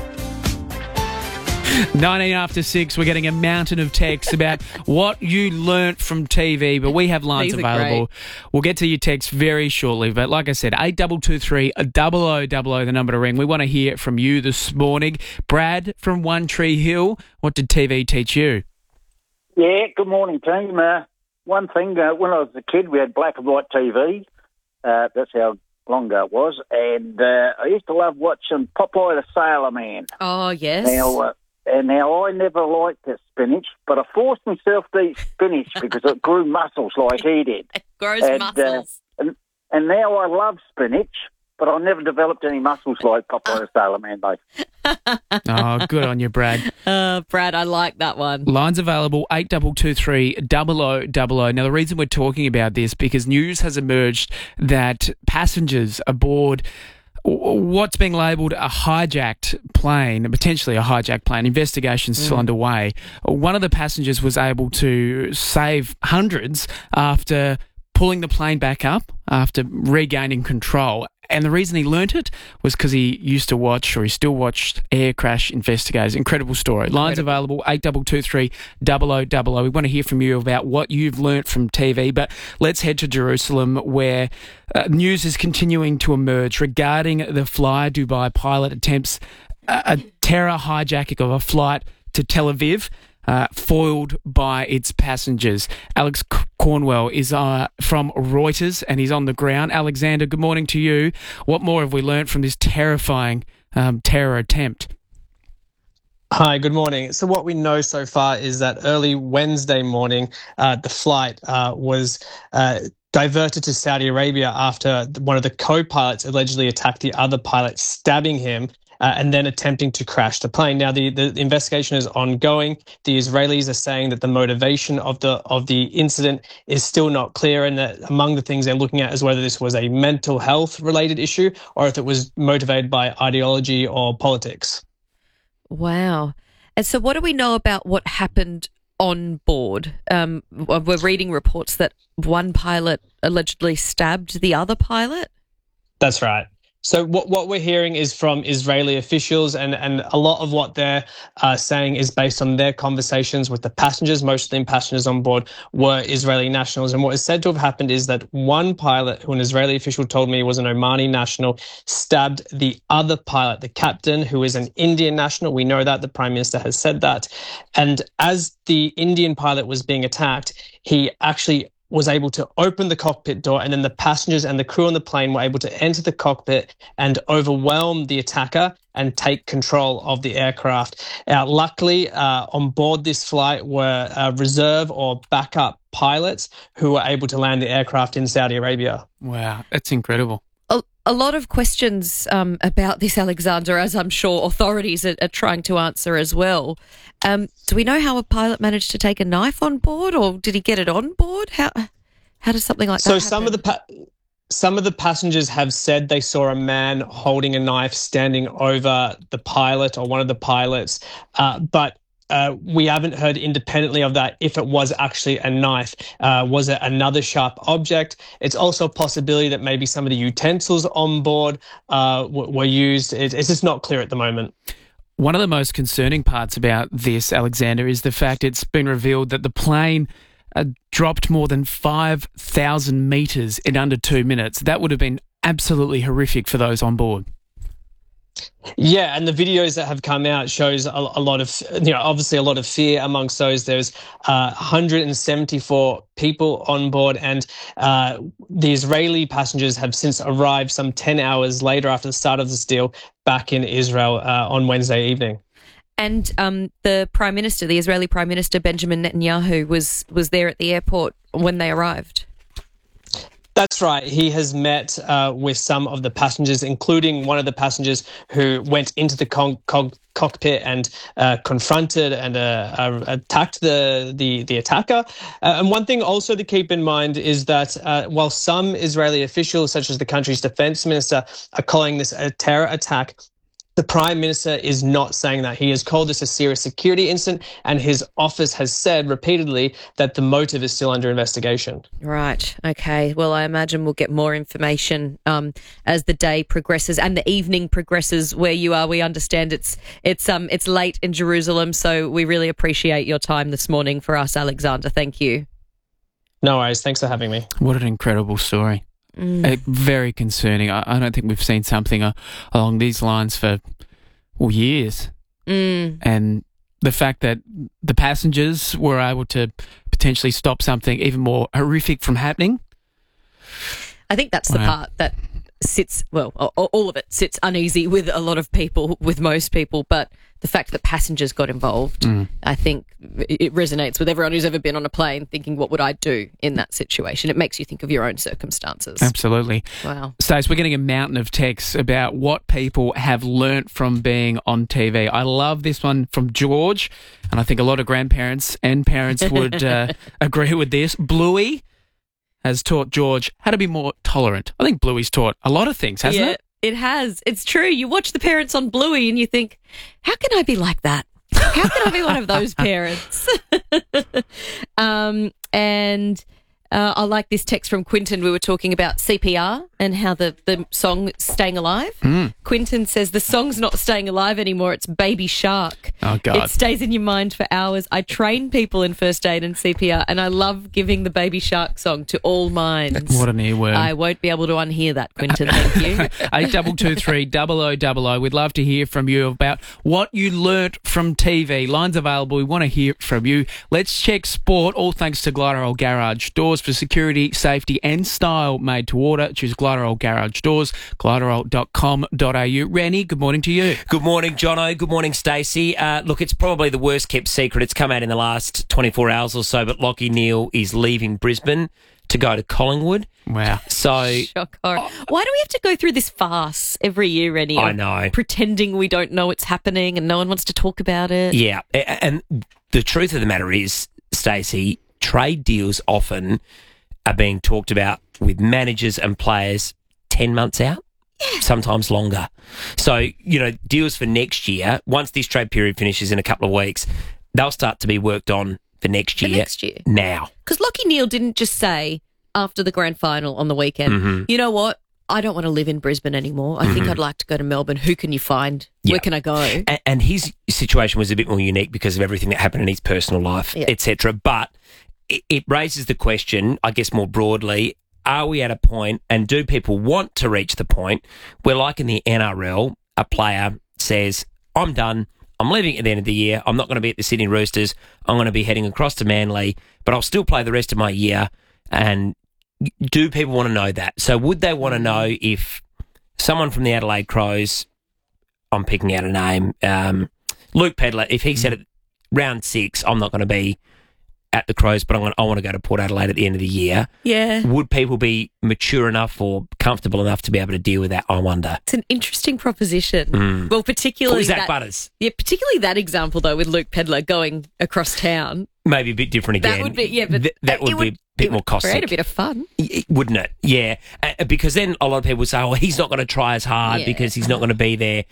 19 after 6, we're getting a mountain of texts about what you learnt from TV, but we have lines These are available. We'll get to your texts very shortly, but like I said, 8223 0000, the number to ring. We want to hear from you this morning. Brad from One Tree Hill, what did TV teach you? Yeah, good morning, team. One thing, when I was a kid, we had black and white TV. That's how long ago it was. And I used to love watching Popeye the Sailor Man. Oh, yes. Now I never liked the spinach, but I forced myself to eat spinach because it grew muscles like he did. Grows muscles. And now I love spinach, but I never developed any muscles like Popeye the Sailor Man, though. Oh, good on you, Brad. Brad, I like that one. Lines available, 8223 0000. Now, the reason we're talking about this, because news has emerged that passengers aboard what's being labelled a hijacked plane, potentially a hijacked plane. Investigation's still underway. One of the passengers was able to save hundreds after pulling the plane back up, after regaining control. And the reason he learnt it was because he used to watch, or he still watched, Air Crash Investigators. Incredible story. Lines available, 8223 0000. We want to hear from you about what you've learnt from TV, but let's head to Jerusalem, where news is continuing to emerge regarding the Fly Dubai pilot attempts a terror hijacking of a flight to Tel Aviv, foiled by its passengers. Alex Cornwell is from Reuters, and he's on the ground. Alexander, good morning to you. What more have we learnt from this terrifying terror attempt? Hi, good morning. So what we know so far is that early Wednesday morning, the flight was diverted to Saudi Arabia after one of the co-pilots allegedly attacked the other pilot, stabbing him, and then attempting to crash the plane. Now, the investigation is ongoing. The Israelis are saying that the motivation of the incident is still not clear, and that among the things they're looking at is whether this was a mental health related issue or if it was motivated by ideology or politics. Wow. And so what do we know about what happened on board? We're reading reports that one pilot allegedly stabbed the other pilot? That's right. So what we're hearing is from Israeli officials, and a lot of what they're saying is based on their conversations with the passengers. Most of the passengers on board were Israeli nationals. And what is said to have happened is that one pilot, who an Israeli official told me was an Omani national, stabbed the other pilot, the captain, who is an Indian national. We know that. The Prime Minister has said that. And as the Indian pilot was being attacked, he actually was able to open the cockpit door, and then the passengers and the crew on the plane were able to enter the cockpit and overwhelm the attacker and take control of the aircraft. Luckily, on board this flight were reserve or backup pilots who were able to land the aircraft in Saudi Arabia. Wow, that's incredible. A lot of questions about this, Alexander, as I'm sure authorities are trying to answer as well. Do we know how a pilot managed to take a knife on board, or did he get it on board? How does something like that happen? So some of the passengers have said they saw a man holding a knife standing over the pilot or one of the pilots, but we haven't heard independently of that if it was actually a knife. Was it another sharp object? It's also a possibility that maybe some of the utensils on board were used. It's just not clear at the moment. One of the most concerning parts about this, Alexander, is the fact it's been revealed that the plane dropped more than 5,000 metres in under 2 minutes. That would have been absolutely horrific for those on board. Yeah, and the videos that have come out shows a lot of, obviously a lot of fear amongst those. There's 174 people on board, and the Israeli passengers have since arrived some 10 hours later after the start of this deal back in Israel on Wednesday evening. And the Prime Minister, the Israeli Prime Minister, Benjamin Netanyahu, was there at the airport when they arrived. That's right. He has met with some of the passengers, including one of the passengers who went into the cockpit and confronted and attacked the attacker. And one thing also to keep in mind is that while some Israeli officials, such as the country's defense minister, are calling this a terror attack, the Prime Minister is not saying that. He has called this a serious security incident, and his office has said repeatedly that the motive is still under investigation. Right. Okay. Well, I imagine we'll get more information as the day progresses and the evening progresses. Where you are, we understand it's late in Jerusalem, so we really appreciate your time this morning for us, Alexander. Thank you. No worries. Thanks for having me. What an incredible story. Very concerning. I don't think we've seen something along these lines for years. And the fact that the passengers were able to potentially stop something even more horrific from happening. I think that's the part that sits, well, all of it sits uneasy with a lot of people, with most people, but the fact that passengers got involved, I think it resonates with everyone who's ever been on a plane thinking, what would I do in that situation? It makes you think of your own circumstances. Absolutely. Wow. Stace, we're getting a mountain of texts about what people have learnt from being on TV. I love this one from George, and I think a lot of grandparents and parents would agree with this. Bluey has taught George how to be more tolerant. I think Bluey's taught a lot of things, hasn't it? It has. It's true. You watch the parents on Bluey and you think, how can I be like that? How can I be one of those parents? I like this text from Quinton. We were talking about CPR and how the song Staying Alive. Quinton says the song's not Staying Alive anymore, it's Baby Shark. Oh, God. It stays in your mind for hours. I train people in first aid and CPR, and I love giving the Baby Shark song to all minds. What an earworm. I won't be able to unhear that, Quinton. Thank you. 8223 0000. We'd love to hear from you about what you learnt from TV. Lines available. We want to hear from you. Let's check sport. All thanks to Glyderol Garage Doors for security, safety and style made to order. Choose Glyderol Garage Doors, glyderol.com.au. Randy, good morning to you. Good morning, Jono. Good morning, Stacey. Look, it's probably the worst kept secret. It's come out in the last 24 hours or so, but Lachie Neale is leaving Brisbane to go to Collingwood. Wow. So, shock horror. Why do we have to go through this farce every year, Rennie? I know. Pretending we don't know it's happening and no one wants to talk about it. Yeah, and the truth of the matter is, Stacey, trade deals often are being talked about with managers and players 10 months out, sometimes longer. So, deals for next year, once this trade period finishes in a couple of weeks, they'll start to be worked on for next year. Now. Because Lachie Neale didn't just say after the grand final on the weekend, you know what? I don't want to live in Brisbane anymore. I think I'd like to go to Melbourne. Who can you find? Yeah. Where can I go? And his situation was a bit more unique because of everything that happened in his personal life, etc. But it raises the question, I guess more broadly, are we at a point, and do people want to reach the point where, like in the NRL, a player says, I'm done, I'm leaving at the end of the year, I'm not going to be at the Sydney Roosters, I'm going to be heading across to Manly, but I'll still play the rest of my year. And do people want to know that? So would they want to know if someone from the Adelaide Crows, I'm picking out a name, Luke Pedlar, if he said at round 6, I'm not going to be at the Crows, but I want to go to Port Adelaide at the end of the year. Yeah. Would people be mature enough or comfortable enough to be able to deal with that, I wonder? It's an interesting proposition. Well, particularly Zach Butters. Yeah, particularly that example, though, with Luke Pedlar going across town. Maybe a bit different again. That would be, but that would be a bit more caustic. Create a bit of fun. Wouldn't it? Yeah. Because then a lot of people say, he's not going to try as hard because he's not going to be there.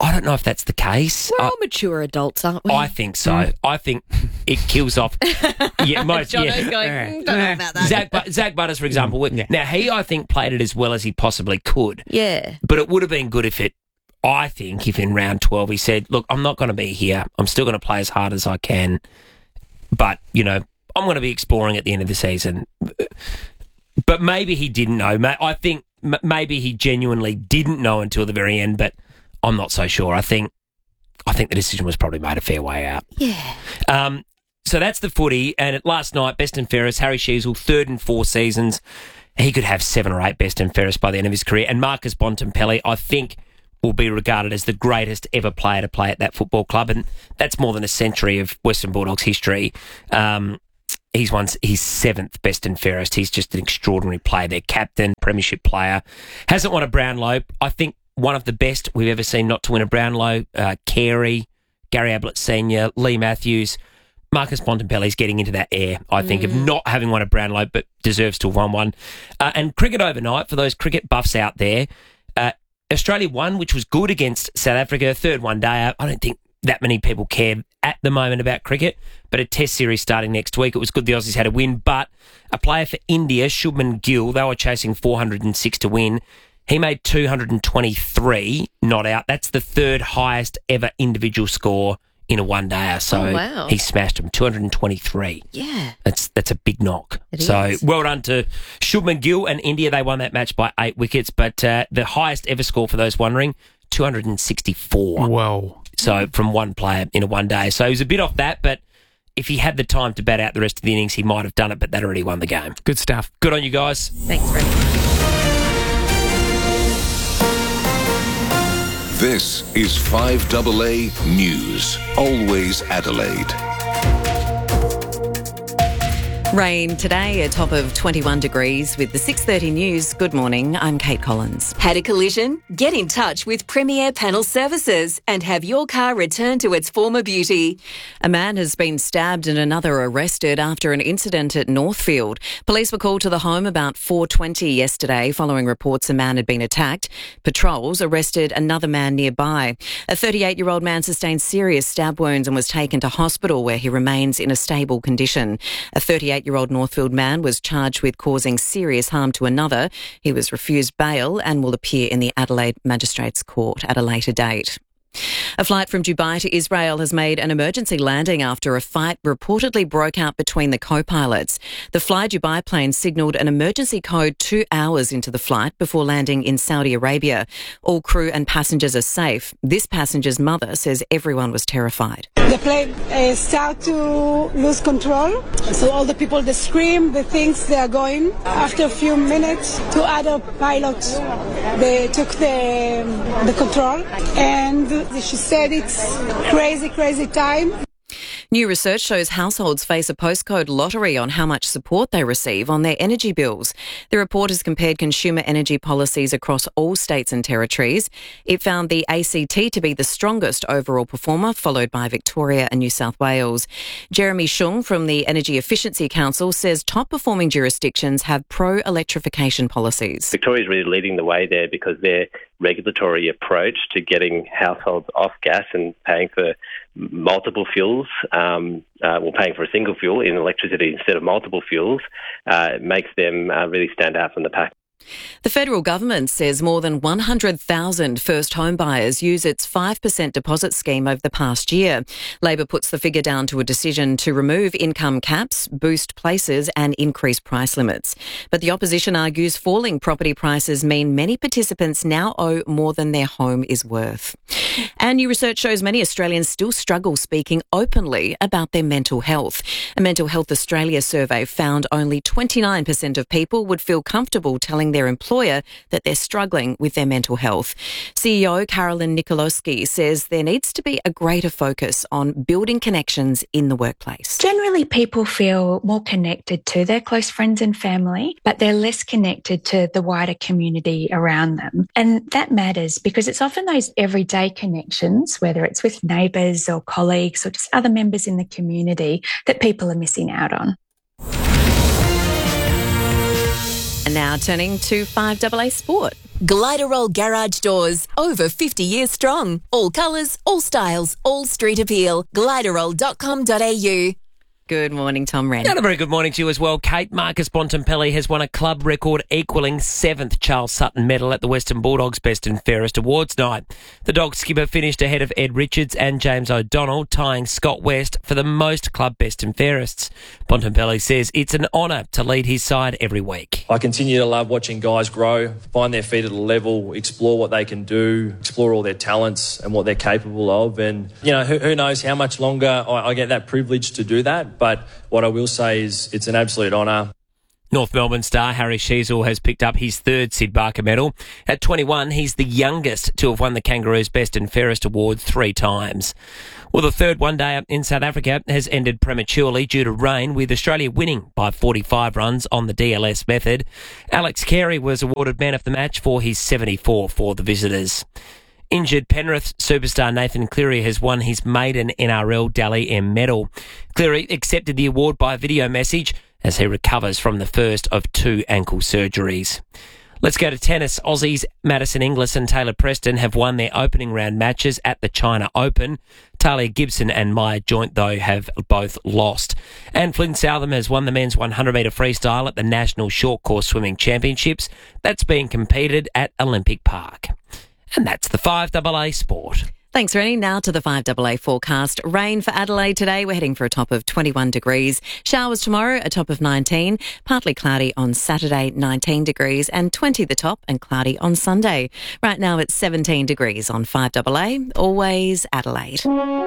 I don't know if that's the case. We're all mature adults, aren't we? I think so. I think it kills off. Jono's going, don't know about that. Zach Butters, for example. Now, he, I think, played it as well as he possibly could. Yeah. But it would have been good if in round 12 he said, look, I'm not going to be here. I'm still going to play as hard as I can. But, I'm going to be exploring at the end of the season. But maybe he didn't know. I think maybe he genuinely didn't know until the very end, but I'm not so sure. I think the decision was probably made a fair way out. Yeah. So that's the footy. And last night, best and fairest, Harry Sheezel, 3rd in 4 seasons. He could have 7 or 8 best and fairest by the end of his career. And Marcus Bontempelli, I think, will be regarded as the greatest ever player to play at that football club. And that's more than a century of Western Bulldogs history. He's won his 7th best and fairest. He's just an extraordinary player. Their captain, premiership player. Hasn't won a Brownlow. I think one of the best we've ever seen not to win a Brownlow. Carey, Gary Ablett Sr., Lee Matthews. Marcus Bontempelli's getting into that air, I think, of not having won a Brownlow, but deserves to have won one. And cricket overnight, for those cricket buffs out there, Australia won, which was good against South Africa. 3rd one-day. I don't think that many people care at the moment about cricket, but a test series starting next week. It was good the Aussies had a win, but a player for India, Shubman Gill, they were chasing 406 to win. He made 223 not out. That's the 3rd highest ever individual score in a one-dayer. So he smashed him, 223. Yeah. That's a big knock. It so is. well done to Shubman Gill and India. They won that match by 8 wickets, but the highest ever score, for those wondering, 264. Whoa. So from one player in a one day. So he was a bit off that, but if he had the time to bat out the rest of the innings, he might have done it, but that already won the game. Good stuff. Good on you guys. Thanks, Rick. This is 5AA News. Always Adelaide. Rain today, a top of 21 degrees with the 6:30 news. Good morning, I'm Kate Collins. Had a collision? Get in touch with Premier Panel Services and have your car returned to its former beauty. A man has been stabbed and another arrested after an incident at Northfield. Police were called to the home about 4:20 yesterday following reports a man had been attacked. Patrols arrested another man nearby. A 38-year-old man sustained serious stab wounds and was taken to hospital where he remains in a stable condition. A 38-year-old Northfield man was charged with causing serious harm to another. He was refused bail and will appear in the Adelaide Magistrates Court at a later date. A flight from Dubai to Israel has made an emergency landing after a fight reportedly broke out between the co-pilots. The Fly Dubai plane signalled an emergency code 2 hours into the flight before landing in Saudi Arabia. All crew and passengers are safe. This passenger's mother says everyone was terrified. The plane started to lose control. So all the people, they scream, they think they are going. After a few minutes, 2 other pilots, they took the control, and she said it's crazy time. New research shows households face a postcode lottery on how much support they receive on their energy bills. The report has compared consumer energy policies across all states and territories. It found the ACT to be the strongest overall performer, followed by Victoria and New South Wales. Jeremy Shung from the Energy Efficiency Council says top-performing jurisdictions have pro-electrification policies. Victoria's really leading the way there because their regulatory approach to getting households off gas and paying for multiple fuels, paying for a single fuel in electricity instead of multiple fuels, makes them really stand out from the pack. The federal government says more than 100,000 first home buyers use its 5% deposit scheme over the past year. Labor puts the figure down to a decision to remove income caps, boost places and increase price limits. But the opposition argues falling property prices mean many participants now owe more than their home is worth. And new research shows many Australians still struggle speaking openly about their mental health. A Mental Health Australia survey found only 29% of people would feel comfortable telling their employer that they're struggling with their mental health. CEO Carolyn Nikolowski says there needs to be a greater focus on building connections in the workplace. Generally, people feel more connected to their close friends and family, but they're less connected to the wider community around them. And that matters because it's often those everyday connections, whether it's with neighbours or colleagues or just other members in the community, that people are missing out on. And now turning to 5AA Sport. Gliderol Garage Doors, over 50 years strong. All colours, all styles, all street appeal. Gliderol.com.au. Good morning, Tom Wren. And a very good morning to you as well, Kate. Marcus Bontempelli has won a club record equaling 7th Charles Sutton medal at the Western Bulldogs Best and Fairest Awards night. The dog skipper finished ahead of Ed Richards and James O'Donnell, tying Scott West for the most club Best and Fairests. Bontempelli says it's an honour to lead his side every week. I continue to love watching guys grow, find their feet at a level, explore what they can do, explore all their talents and what they're capable of. And, you know, who knows how much longer I get that privilege to do that. But what I will say is it's an absolute honour. North Melbourne star Harry Sheasel has picked up his 3rd Sid Barker medal. At 21, he's the youngest to have won the Kangaroos Best and Fairest Award 3 times. Well, the 3rd one-day in South Africa has ended prematurely due to rain, with Australia winning by 45 runs on the DLS method. Alex Carey was awarded Man of the Match for his 74 for the visitors. Injured Penrith superstar Nathan Cleary has won his maiden NRL Dally M medal. Cleary accepted the award by video message as he recovers from the first of 2 ankle surgeries. Let's go to tennis. Aussies Madison Inglis and Taylor Preston have won their opening round matches at the China Open. Talia Gibson and Maya Joint, though, have both lost. And Flynn Southam has won the men's 100-metre freestyle at the National Short Course Swimming Championships. That's being competed at Olympic Park. And that's the 5AA Sport. Thanks, Rennie. Now to the 5AA forecast. Rain for Adelaide today. We're heading for a top of 21 degrees. Showers tomorrow, a top of 19. Partly cloudy on Saturday, 19 degrees. And 20 the top and cloudy on Sunday. Right now it's 17 degrees on 5AA. Always Adelaide.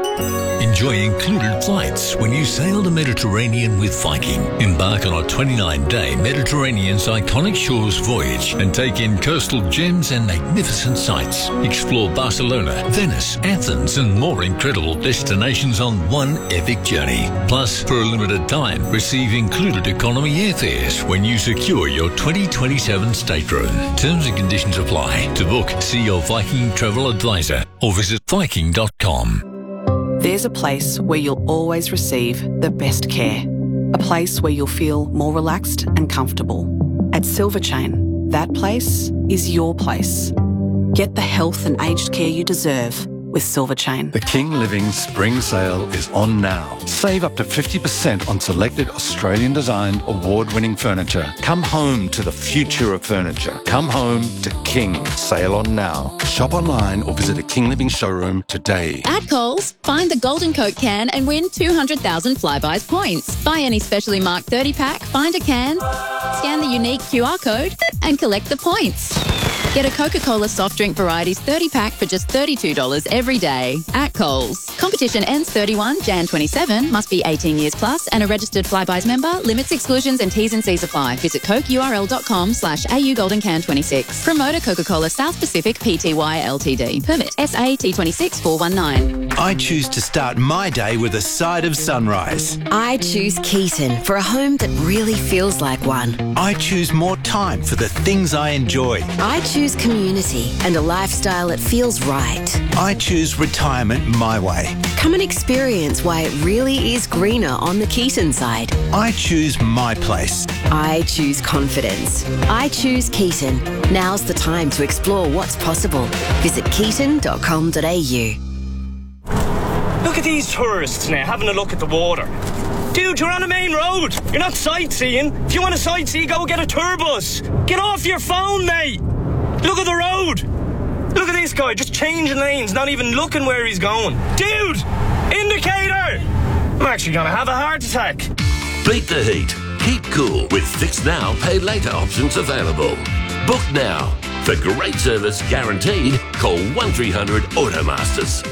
Enjoy included flights when you sail the Mediterranean with Viking. Embark on a 29-day Mediterranean's iconic shores voyage and take in coastal gems and magnificent sights. Explore Barcelona, Venice, Athens and more incredible destinations on one epic journey. Plus, for a limited time, receive included economy airfares when you secure your 2027 stateroom. Terms and conditions apply. To book, see your Viking travel advisor or visit Viking.com. There's a place where you'll always receive the best care. A place where you'll feel more relaxed and comfortable. At Silverchain, that place is your place. Get the health and aged care you deserve with Silverchain. The King Living Spring Sale is on now. Save up to 50% on selected Australian-designed, award-winning furniture. Come home to the future of furniture. Come home to King. Sale on now. Shop online or visit a King Living showroom today. At Coles, find the Golden Coke can and win 200,000 Flybuys points. Buy any specially marked 30-pack, find a can, scan the unique QR code, and collect the points. Get a Coca-Cola soft drink varieties 30-pack for just $32 every day at Coles. Competition ends 31 Jan 27. Must be 18 years plus and a registered Flybuys member. Limits, exclusions and T's and C's apply. Visit cokeurl.com/AU Golden Can 26. Promoter Coca-Cola South Pacific Pty Ltd. Permit SA T26 419. I choose to start my day with a side of sunrise. I choose Keaton for a home that really feels like one. I choose more time for the things I enjoy. I choose community and a lifestyle that feels right. I choose retirement my way. Come and experience why it really is greener on the Keaton side. I choose my place. I choose confidence. I choose Keaton. Now's the time to explore what's possible. Visit keaton.com.au. Look at these tourists now having a look at the water. Dude, you're on a main road. You're not sightseeing. If you want to sightsee, go get a tour bus. Get off your phone, mate. Look at the road. Look at this guy just changing lanes, not even looking where he's going. Dude, indicator. I'm actually going to have a heart attack. Beat the heat. Keep cool with Fix Now, Pay Later options available. Book now. For great service guaranteed, call 1300 Automasters.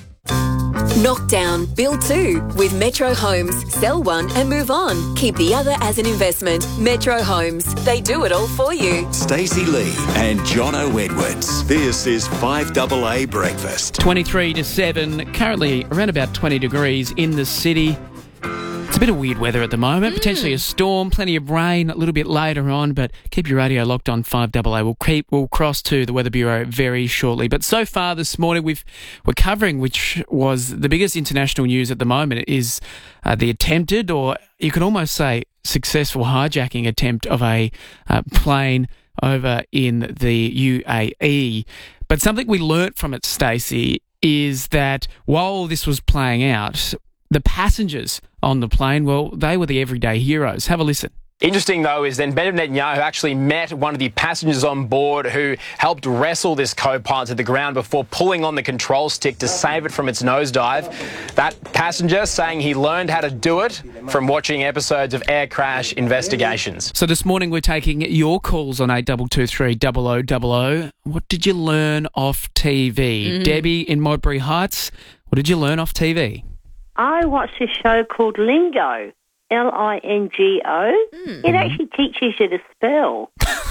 Knock down, build two with Metro Homes. Sell one and move on. Keep the other as an investment. Metro Homes. They do it all for you. Stacey Lee and Jono Edwards. This is 5AA Breakfast. 23 to 7, currently around about 20 degrees in the city. It's a bit of weird weather at the moment, potentially a storm, plenty of rain a little bit later on, but keep your radio locked on 5AA. We'll cross to the Weather Bureau very shortly. But so far this morning we're covering, which was the biggest international news at the moment, is the attempted, or you could almost say successful hijacking attempt of a plane over in the UAE. But something we learnt from it, Stacey, is that while this was playing out, the passengers on the plane, well, they were the everyday heroes. Have a listen. Interesting, though, is then Benjamin Netanyahu actually met one of the passengers on board who helped wrestle this co-pilot to the ground before pulling on the control stick to save it from its nosedive. That passenger saying he learned how to do it from watching episodes of air crash investigations. So this morning we're taking your calls on 8223 0000. What did you learn off TV? Debbie in Modbury Heights, what did you learn off TV? I watched this show called Lingo. Lingo. It actually teaches you to spell.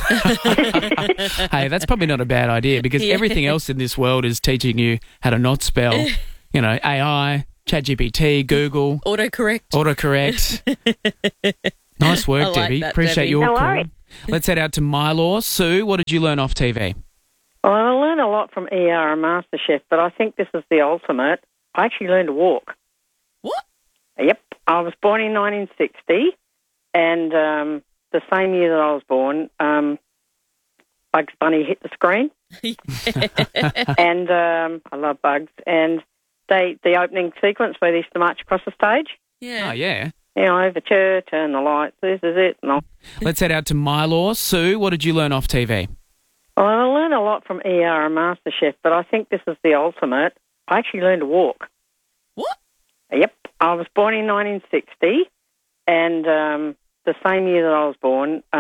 Hey, that's probably not a bad idea because everything else in this world is teaching you how to not spell. You know, AI, ChatGPT, Google. Autocorrect. Nice work, Debbie. That, appreciate Debbie. your No call. worries. Let's head out to Mylor. Sue, what did you learn off TV? Well, I learned a lot from ER and MasterChef, but I think this is the ultimate. I actually learned to walk. What? Yep. I was born in 1960, and the same year that I was born, Bugs Bunny hit the screen. And I love Bugs. And the opening sequence where they used to march across the stage. Yeah. Oh, yeah. You know, the church and the lights, this is it. And Let's head out to Mylor. Sue, what did you learn off TV? well, I learned a lot from ER and MasterChef, but I think this is the ultimate. I actually learned to walk. What? Yep. I was born in 1960, and the same year that I was born,